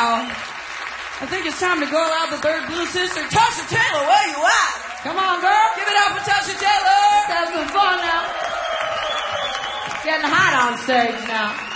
Now, I think it's time to go out the third blue sister. Tasha Taylor, where you at? Come on, girl. Give it up for Tasha Taylor. Let's have some fun now. It's getting hot on stage now.